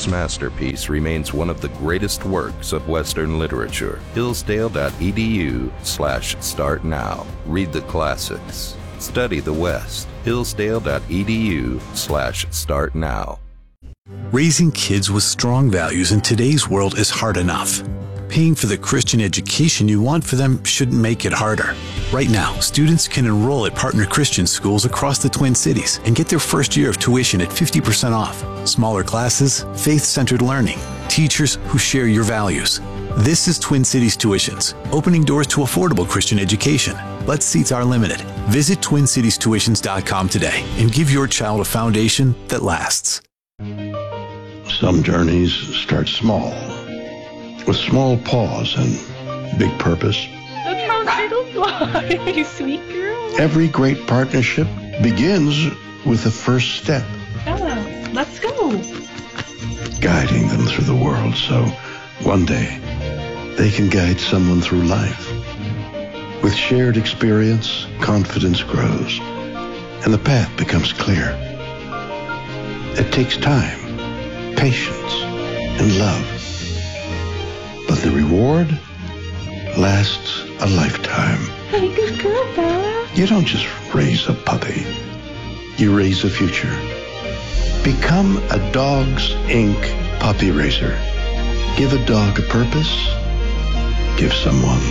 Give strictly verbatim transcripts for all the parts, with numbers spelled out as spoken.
Chekhov's masterpiece remains one of the greatest works of Western literature. Hillsdale.edu slash start now. Read the classics. Study the West. Hillsdale.edu slash start now. Raising kids with strong values in today's world is hard enough. Paying for the Christian education you want for them shouldn't make it harder. Right now, students can enroll at partner Christian schools across the Twin Cities and get their first year of tuition at fifty percent off. Smaller classes, faith-centered learning, teachers who share your values. This is Twin Cities Tuitions, opening doors to affordable Christian education. But seats are limited. Visit twin cities tuitions dot com today and give your child a foundation that lasts. Some journeys start small, with small pause and big purpose. That's how turtles fly, you sweet girl. Every great partnership begins with the first step. Yeah, let's go. Guiding them through the world so one day they can guide someone through life. With shared experience, confidence grows, and the path becomes clear. It takes time, patience, and love. But the reward lasts a lifetime. Hey, good girl, Bella. You don't just raise a puppy. You raise a future. Become a Dogs Incorporated puppy raiser. Give a dog a purpose. Give someone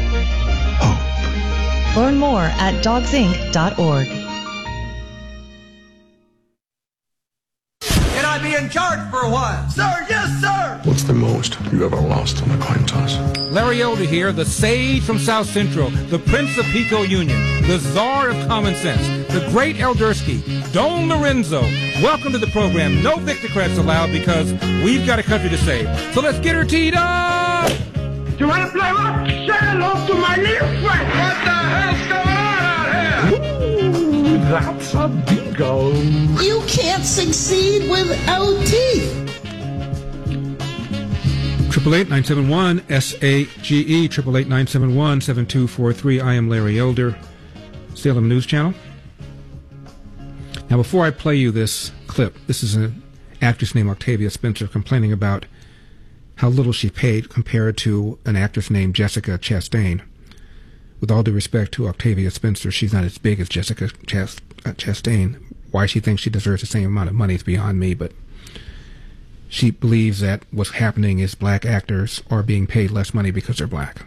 hope. Learn more at dogs inc dot org. Can I be in charge for a while? Sir, yes, sir! What's the most you ever lost on a coin toss? Larry Elder here, the sage from South Central, the Prince of Pico Union, the czar of common sense, the great Eldersky, Don Lorenzo. Welcome to the program. No Victocrats allowed because we've got a country to save. So let's get her teed up! You want to play what? Say hello to my little friend. What the hell's going on out here? Ooh, that's a bingo. You can't succeed without teeth. Triple eight nine seven one S A G E triple eight nine seven one seven two four three. I am Larry Elder, Salem News Channel. Now, before I play you this clip, this is an actress named Octavia Spencer complaining about how little she paid compared to an actress named Jessica Chastain. With all due respect to Octavia Spencer, she's not as big as Jessica Chast- uh, Chastain. Why she thinks she deserves the same amount of money is beyond me, but she believes that what's happening is black actors are being paid less money because they're black.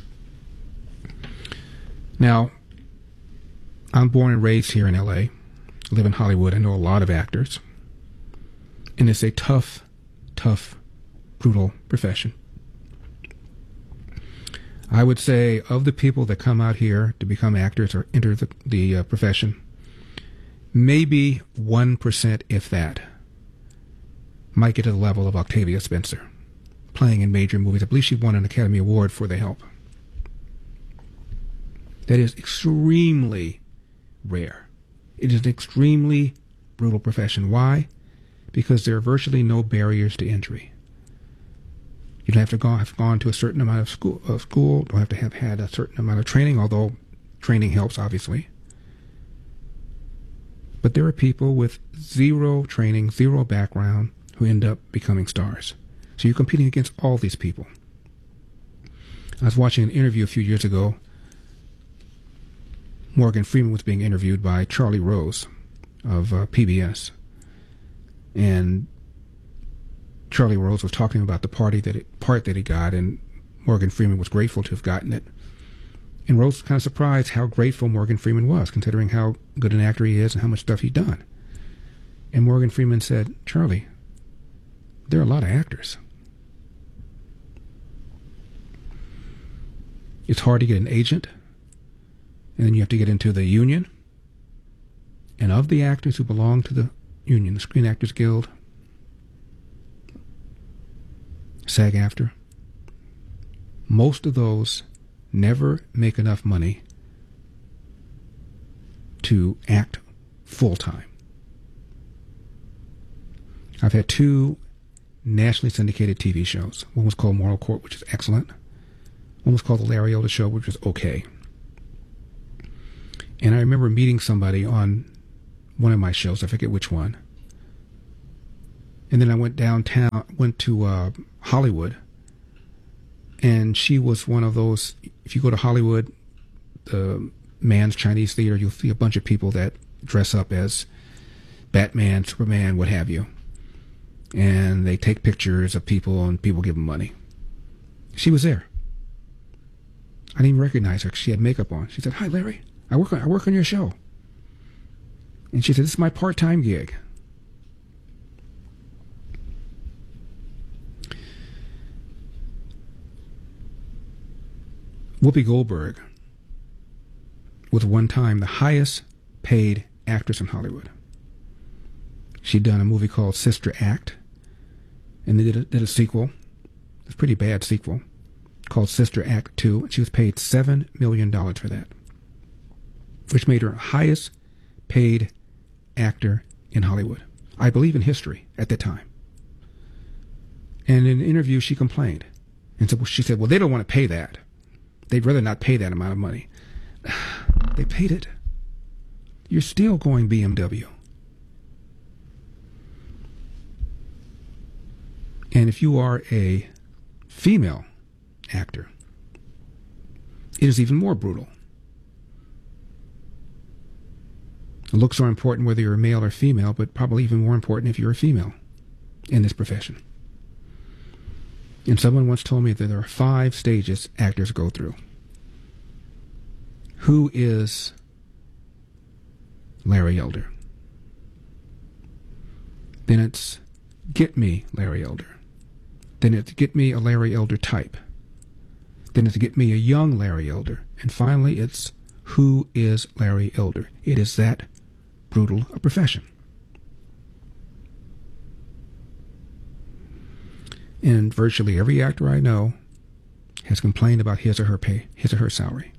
Now, I'm born and raised here in L A, live in Hollywood. I know a lot of actors, and it's a tough, tough, brutal profession. I would say of the people that come out here to become actors or enter the, the uh, profession, maybe one percent, if that, might get to the level of Octavia Spencer, playing in major movies. I believe she won an Academy Award for The Help. That is extremely rare. It is an extremely brutal profession. Why? Because there are virtually no barriers to entry. You don't have to go, have gone to a certain amount of school, of school, don't have to have had a certain amount of training, although training helps, obviously. But there are people with zero training, zero background, who end up becoming stars. So you're competing against all these people. I was watching an interview a few years ago. Morgan Freeman was being interviewed by Charlie Rose of uh, P B S. And Charlie Rose was talking about the party that it, part that he got, and Morgan Freeman was grateful to have gotten it. And Rose was kind of surprised how grateful Morgan Freeman was, considering how good an actor he is and how much stuff he'd done. And Morgan Freeman said, Charlie, there are a lot of actors. It's hard to get an agent, and then you have to get into the union. And of the actors who belong to the union, the Screen Actors Guild, SAG-AFTRA, most of those never make enough money to act full-time. I've had two nationally syndicated T V shows. One was called Moral Court, which is excellent. One was called The Larry Elder Show, which was okay. And I remember meeting somebody on one of my shows, I forget which one, And then I went downtown, went to uh, Hollywood, and she was one of those. If you go to Hollywood, the Mann's Chinese Theater, you'll see a bunch of people that dress up as Batman, Superman, what have you, and they take pictures of people, and people give them money. She was there. I didn't even recognize her. She had makeup on. She said, "Hi, Larry. I work on I work on your show." And she said, "This is my part-time gig." Whoopi Goldberg was one time the highest paid actress in Hollywood. She'd done a movie called Sister Act, and they did a, did a sequel. It's a pretty bad sequel called Sister Act two. She was paid seven million dollars for that, which made her highest paid actor in Hollywood, I believe in history at the time. And in an interview, she complained. And so she said, well, they don't want to pay that. They'd rather not pay that amount of money. They paid it. You're still going B M W. And if you are a female actor, it is even more brutal. Looks are important whether you're a male or female, but probably even more important if you're a female in this profession. And someone once told me that there are five stages actors go through. Who is Larry Elder? Then it's get me Larry Elder. Then it's get me a Larry Elder type. Then it's get me a young Larry Elder. And finally it's who is Larry Elder? It is that brutal a profession. And virtually every actor I know has complained about his or her pay, his or her salary.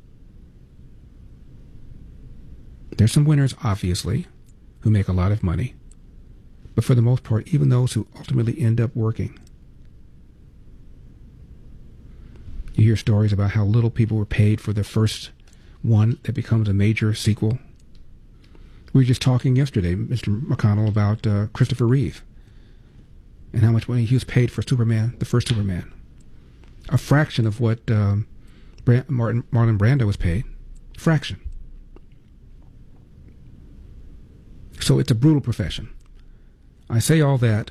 There's some winners, obviously, who make a lot of money. But for the most part, even those who ultimately end up working, you hear stories about how little people were paid for the first one that becomes a major sequel. We were just talking yesterday, Mister McConnell, about uh, Christopher Reeve and how much money he was paid for Superman, the first Superman. A fraction of what um, Brand- Martin, Marlon Brando was paid. Fraction. So it's a brutal profession. I say all that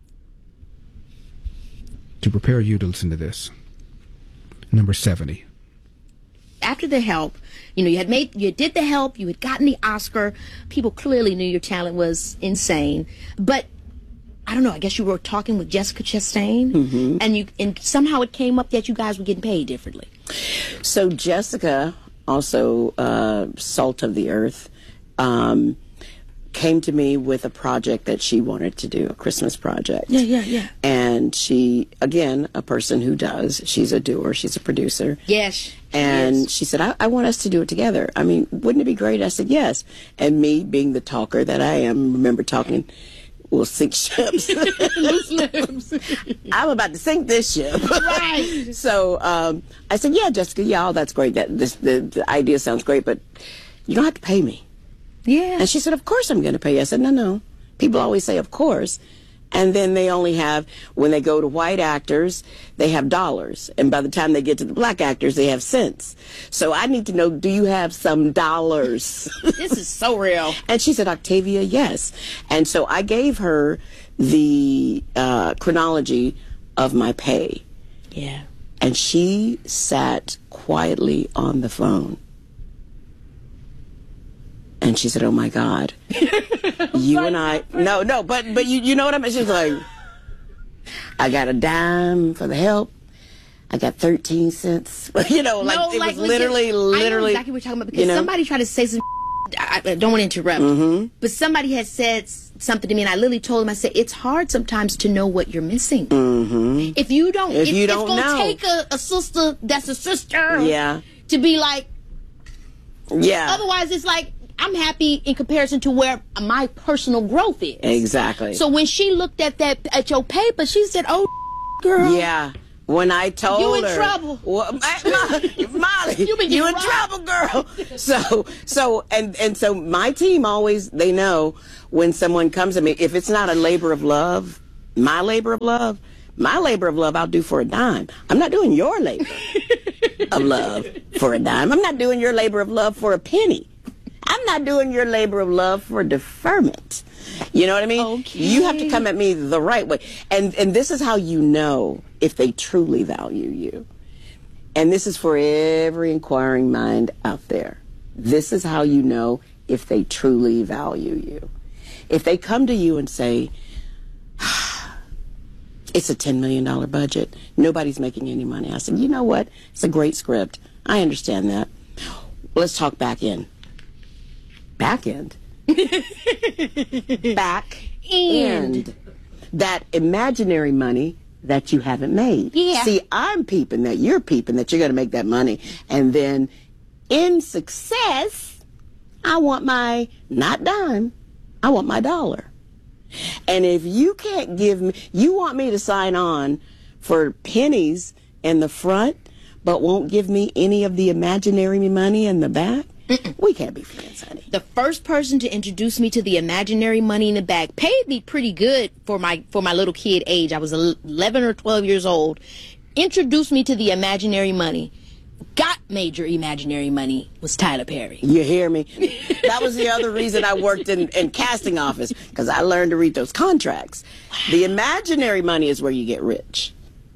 to prepare you to listen to this. Number seventy. After The Help, you know, you had made, you did The Help, you had gotten the Oscar. People clearly knew your talent was insane. But I don't know, I guess you were talking with Jessica Chastain, mm-hmm. and you and somehow it came up that you guys were getting paid differently. So Jessica, also uh, Salt of the Earth, um, came to me with a project that she wanted to do, a Christmas project. Yeah, yeah, yeah. And she, again, a person who does. She's a doer. She's a producer. Yes. And yes. she said, I, I want us to do it together. I mean, wouldn't it be great? I said, yes. And me, being the talker that I am, remember talking, we'll sink ships. I'm about to sink this ship. Right. So um, I said, yeah, Jessica, yeah, all that's great. That this, the, the idea sounds great, but you don't have to pay me. Yeah. And she said, of course I'm going to pay you. I said, no, no. People always say, of course. And then they only have, when they go to white actors, they have dollars. And by the time they get to the black actors, they have cents. So I need to know, do you have some dollars? This is so real. And she said, Octavia, yes. And so I gave her the uh, chronology of my pay. Yeah. And she sat quietly on the phone. And she said, oh, my God, you and I, no, no, but but you you know what I mean? She's like, I got a dime for The Help. I got thirteen cents. You know, like no, it like, was literally, just, literally. I know exactly what you're talking about because you know? somebody tried to say some I, I don't want to interrupt, mm-hmm. but somebody had said something to me and I literally told him, I said, it's hard sometimes to know what you're missing. Mm-hmm. If you don't, if it's, you it's don't going to know. take a, a sister that's a sister yeah. to be like, yeah. Otherwise, it's like, I'm happy in comparison to where my personal growth is. Exactly. So when she looked at that, at your paper, she said, oh, girl. Yeah. When I told you in her, trouble. Well, Molly, Molly, you, been you in robbed. trouble, girl. So, so, and and so my team always, they know when someone comes to me, if it's not a labor of love, my labor of love, my labor of love, I'll do for a dime. I'm not doing your labor of love for a dime. I'm not doing your labor of love for a penny. I'm not doing your labor of love for deferment. You know what I mean? Okay. You have to come at me the right way. And and this is how you know if they truly value you. And this is for every inquiring mind out there. This is how you know if they truly value you. If they come to you and say, it's a ten million dollars budget, nobody's making any money. I said, you know what? It's a great script. I understand that. Let's talk back end. Back end? Back end. That imaginary money that you haven't made. Yeah. See, I'm peeping that you're peeping that you're going to make that money. And then in success, I want my, not dime, I want my dollar. And if you can't give me, you want me to sign on for pennies in the front, but won't give me any of the imaginary money in the back, Mm-mm. we can't be friends, honey. The first person to introduce me to the imaginary money in the bag paid me pretty good for my for my little kid age. I was eleven or twelve years old. Introduced me to the imaginary money. Got major imaginary money was Tyler Perry. You hear me? That was the other reason I worked in, in casting office, because I learned to read those contracts. Wow. The imaginary money is where you get rich.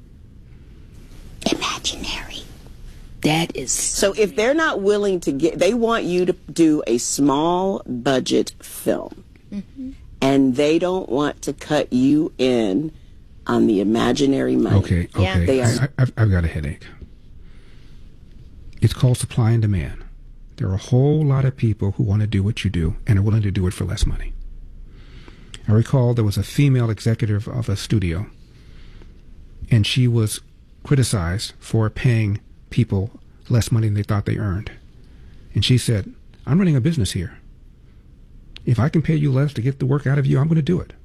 Imaginary. That is... So if they're not willing to get... They want you to do a small budget film. Mm-hmm. And they don't want to cut you in on the imaginary money. Okay, okay. Yeah. They are... I, I've, I've got a headache. It's called supply and demand. There are a whole lot of people who want to do what you do and are willing to do it for less money. I recall there was a female executive of a studio, and she was criticized for paying people less money than they thought they earned. And she said, I'm running a business here. If I can pay you less to get the work out of you, I'm going to do it.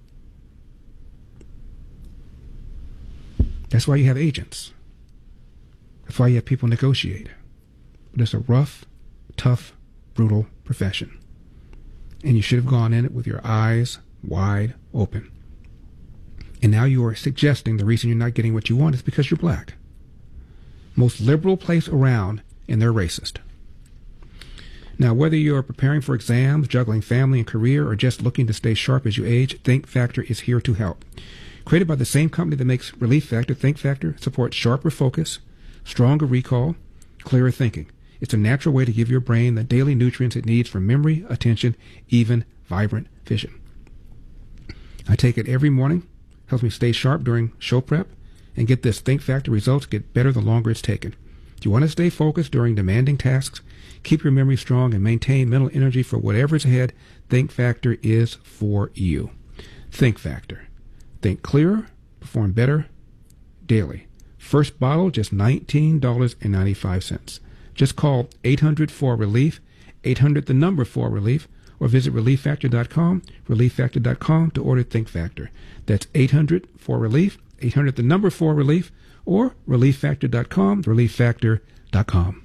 That's why you have agents. That's why you have people negotiate. But it's a rough, tough, brutal profession. And you should have gone in it with your eyes wide open. And now you are suggesting the reason you're not getting what you want is because you're black. Most liberal place around, and they're racist. Now, whether you're preparing for exams, juggling family and career, or just looking to stay sharp as you age, Think Factor is here to help. Created by the same company that makes Relief Factor, Think Factor supports sharper focus, stronger recall, clearer thinking. It's a natural way to give your brain the daily nutrients it needs for memory, attention, even vibrant vision. I take it every morning, helps me stay sharp during show prep, and get this, Think Factor results get better the longer it's taken. Do you want to stay focused during demanding tasks, keep your memory strong, and maintain mental energy for whatever's ahead? Think Factor is for you. Think Factor. Think clearer, perform better, daily. First bottle, just nineteen dollars and ninety-five cents. Just call eight hundred four relief, eight hundred the number four relief, or visit relief factor dot com, relief factor dot com to order Think Factor. That's eight hundred four relief, eight hundred the number four relief, or relief factor dot com, relief factor dot com.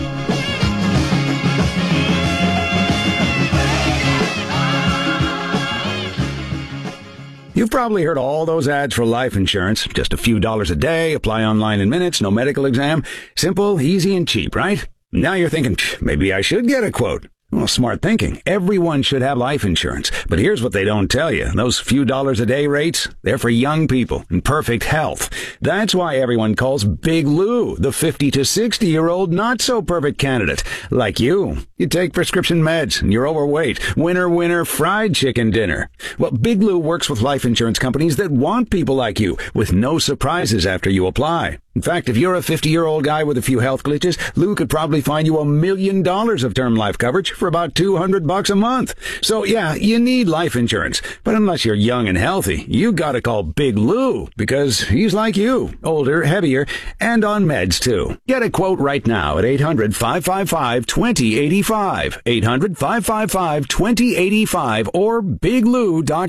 You've probably heard all those ads for life insurance. Just a few dollars a day, apply online in minutes, no medical exam. Simple, easy, and cheap, right? Now you're thinking, maybe I should get a quote. Well, smart thinking. Everyone should have life insurance. But here's what they don't tell you. Those few dollars a day rates, they're for young people in perfect health. That's why everyone calls Big Lou the fifty to sixty-year-old not-so-perfect candidate. Like you. You take prescription meds and you're overweight. Winner, winner, fried chicken dinner. Well, Big Lou works with life insurance companies that want people like you with no surprises after you apply. In fact, if you're a fifty-year-old guy with a few health glitches, Lou could probably find you a million dollars of term life coverage for about two hundred bucks a month. So yeah, you need life insurance. But unless you're young and healthy, you gotta call Big Lou, because he's like you, older, heavier, and on meds too. Get a quote right now at eight hundred five five five two zero eight five, eight hundred five five five two zero eight five, or big lou dot com.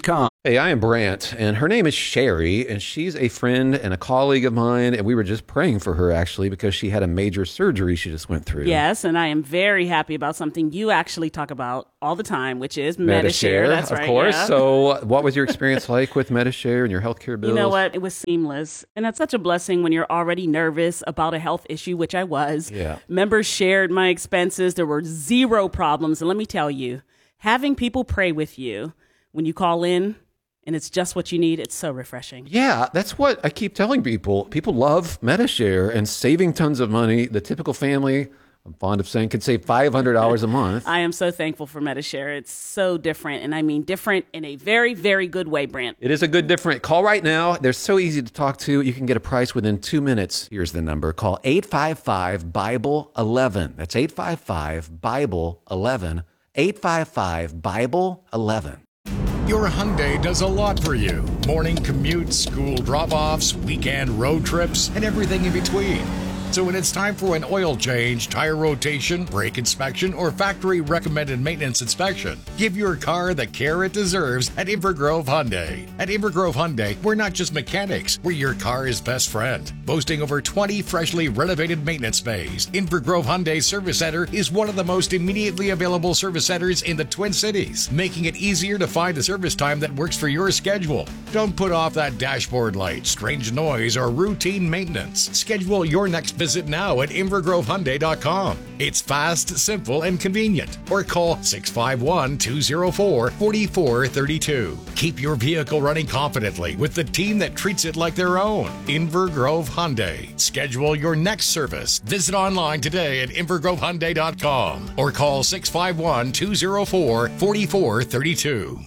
Hey, I am Brant, and her name is Sherry, and she's a friend and a colleague of mine, and we were just praying for her, actually, because she had a major surgery she just went through. Yes, and I am very happy about something you actually talk about all the time, which is Medi-Share. That's of right, course. yeah. So what was your experience like with Medi-Share and your healthcare bills? You know what? It was seamless, and it's such a blessing when you're already nervous about a health issue, which I was. Yeah. Members shared my expenses. There were zero problems, and let me tell you, having people pray with you when you call in, and it's just what you need, it's so refreshing. Yeah, that's what I keep telling people. People love Medi-Share and saving tons of money. The typical family, I'm fond of saying, could save five hundred dollars a month. I am so thankful for Medi-Share. It's so different, and I mean different in a very, very good way, Brant. It is a good different. Call right now. They're so easy to talk to. You can get a price within two minutes. Here's the number. Call eight five five, Bible eleven. That's eight five five, Bible eleven. eight five five, Bible eleven. Your Hyundai does a lot for you. Morning commutes, school drop-offs, weekend road trips, and everything in between. So when it's time for an oil change, tire rotation, brake inspection, or factory-recommended maintenance inspection, give your car the care it deserves at Invergrove Hyundai. At Invergrove Hyundai, we're not just mechanics, we're your car's best friend. Boasting over twenty freshly renovated maintenance bays, Invergrove Hyundai Service Center is one of the most immediately available service centers in the Twin Cities, making it easier to find a service time that works for your schedule. Don't put off that dashboard light, strange noise, or routine maintenance. Schedule your next visit now at invergrove hyundai dot com. It's fast, simple, and convenient. Or call six five one, two zero four, four four three two. Keep your vehicle running confidently with the team that treats it like their own. Invergrove Hyundai. Schedule your next service. Visit online today at invergrove hyundai dot com or call six five one, two zero four, four four three two.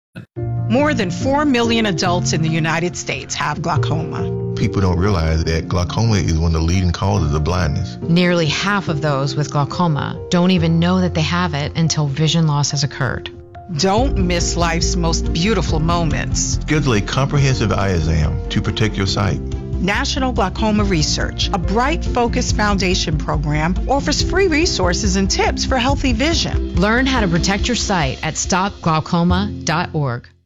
More than four million adults in the United States have glaucoma. People don't realize that glaucoma is one of the leading causes of blindness. Nearly half of those with glaucoma don't even know that they have it until vision loss has occurred. Don't miss life's most beautiful moments. Schedule a comprehensive eye exam to protect your sight. National Glaucoma Research, a Bright Focus Foundation program, offers free resources and tips for healthy vision. Learn how to protect your sight at stop glaucoma dot org.